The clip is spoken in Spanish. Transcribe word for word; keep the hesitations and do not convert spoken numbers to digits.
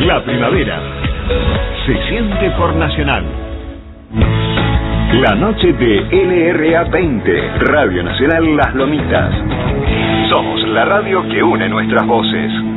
La primavera se siente por Nacional. La noche de L R A veinte, Radio Nacional Las Lomitas. Somos la radio que une nuestras voces.